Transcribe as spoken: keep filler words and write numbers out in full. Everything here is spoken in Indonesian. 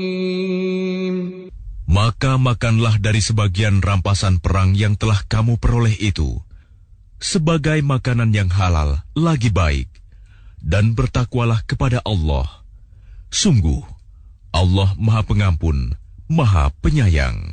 Maka makanlah dari sebagian rampasan perang yang telah kamu peroleh itu, sebagai makanan yang halal lagi baik, dan bertakwalah kepada Allah. Sungguh, Allah Maha Pengampun, Maha Penyayang.